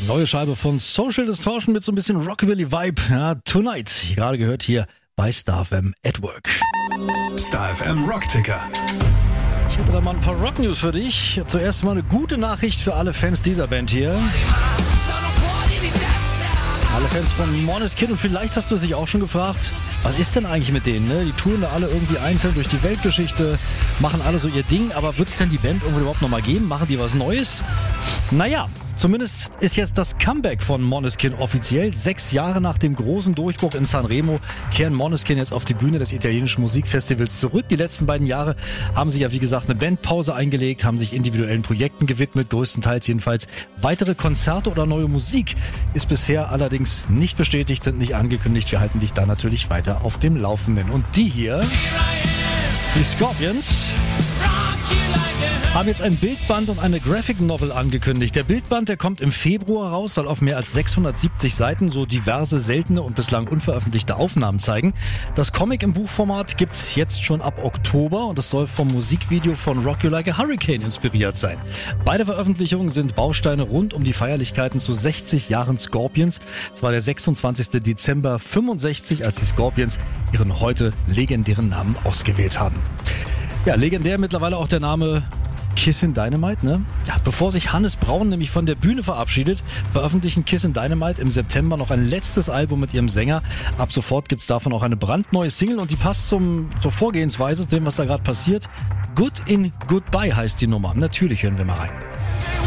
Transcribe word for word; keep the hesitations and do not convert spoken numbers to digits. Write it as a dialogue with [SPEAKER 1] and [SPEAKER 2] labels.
[SPEAKER 1] Neue Scheibe von Social Distortion mit so ein bisschen Rockabilly-Vibe. Ja, Tonight, gerade gehört hier bei Star F M at Work.
[SPEAKER 2] Star F M Rockticker.
[SPEAKER 1] Ich hätte da mal ein paar Rock-News für dich. Zuerst mal eine gute Nachricht für alle Fans dieser Band hier. Alle Fans von Måneskin, und vielleicht hast du dich auch schon gefragt, was ist denn eigentlich mit denen? Ne? Die touren da alle irgendwie einzeln durch die Weltgeschichte, machen alle so ihr Ding, aber wird es denn die Band irgendwo überhaupt nochmal geben? Machen die was Neues? Naja, zumindest ist jetzt das Comeback von Måneskin offiziell. Sechs Jahre nach dem großen Durchbruch in Sanremo kehren Måneskin jetzt auf die Bühne des italienischen Musikfestivals zurück. Die letzten beiden Jahre haben sie ja, wie gesagt, eine Bandpause eingelegt, haben sich individuellen Projekten gewidmet, größtenteils jedenfalls. Weitere Konzerte oder neue Musik ist bisher allerdings nicht bestätigt, sind nicht angekündigt. Wir halten dich da natürlich weiter auf dem Laufenden. Und die hier, die Scorpions, haben jetzt ein Bildband und eine Graphic Novel angekündigt. Der Bildband, der kommt im Februar raus, soll auf mehr als sechshundertsiebzig Seiten so diverse, seltene und bislang unveröffentlichte Aufnahmen zeigen. Das Comic im Buchformat gibt's jetzt schon ab Oktober und es soll vom Musikvideo von Rock You Like a Hurricane inspiriert sein. Beide Veröffentlichungen sind Bausteine rund um die Feierlichkeiten zu sechzig Jahren Scorpions. Es war der sechsundzwanzigster Dezember fünfundsechzig, als die Scorpions ihren heute legendären Namen ausgewählt haben. Ja, legendär mittlerweile auch der Name Kissin' Dynamite, ne? Ja, bevor sich Hannes Braun nämlich von der Bühne verabschiedet, veröffentlichen Kissin' Dynamite im September noch ein letztes Album mit ihrem Sänger. Ab sofort gibt's davon auch eine brandneue Single und die passt zum, zur Vorgehensweise, zu dem, was da gerade passiert. Good in Goodbye heißt die Nummer. Natürlich hören wir mal rein.